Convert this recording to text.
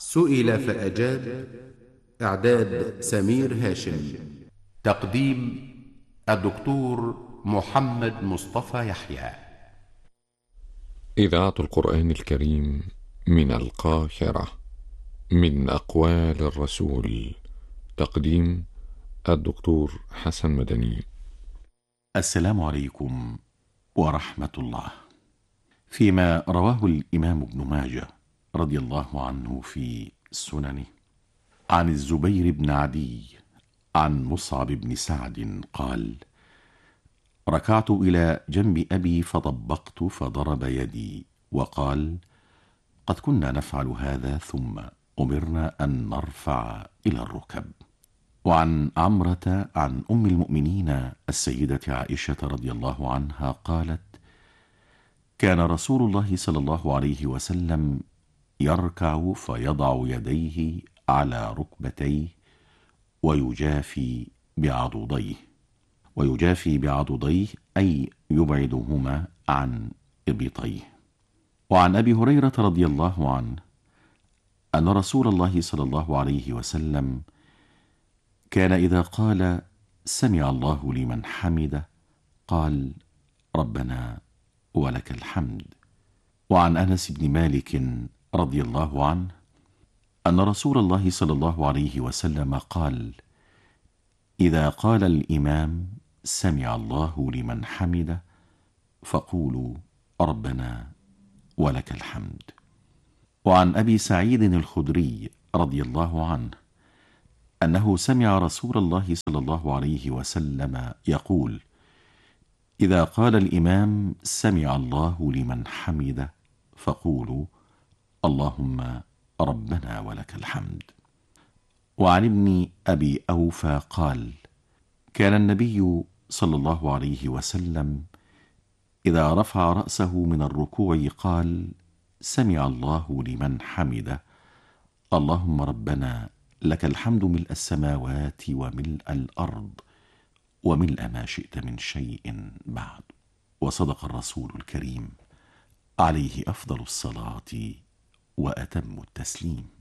سئل فأجاب. إعداد سمير هاشم. تقديم الدكتور محمد مصطفى يحيى. إذاعة القرآن الكريم من القاهرة، من أقوال الرسول. تقديم الدكتور حسن مدني. السلام عليكم ورحمة الله. فيما رواه الإمام ابن ماجه رضي الله عنه في سننه عن الزبير بن عدي عن مصعب بن سعد قال: ركعت إلى جنب أبي فطبقت فضرب يدي وقال: قد كنا نفعل هذا ثم أمرنا أن نرفع إلى الركب. وعن عمرة عن أم المؤمنين السيدة عائشة رضي الله عنها قالت: كان رسول الله صلى الله عليه وسلم يركع فيضع يديه على ركبتيه ويجافي بعضديه أي يبعدهما عن إبطيه. وعن أبي هريرة رضي الله عنه أن رسول الله صلى الله عليه وسلم كان إذا قال سمع الله لمن حمده قال: ربنا ولك الحمد. وعن أنس بن مالك رضي الله عنه أن رسول الله صلى الله عليه وسلم قال: إذا قال الإمام سمع الله لمن حمده فقولوا ربنا ولك الحمد. وعن أبي سعيد الخدري رضي الله عنه أنه سمع رسول الله صلى الله عليه وسلم يقول: إذا قال الإمام سمع الله لمن حمده فقولوا اللهم ربنا ولك الحمد. وعن ابن أبي أوفى قال: كان النبي صلى الله عليه وسلم إذا رفع رأسه من الركوع قال: سمع الله لمن حمده اللهم ربنا لك الحمد ملء السماوات وملء الأرض وملء ما شئت من شيء بعد. وصدق الرسول الكريم عليه أفضل الصلاة وأتم التسليم.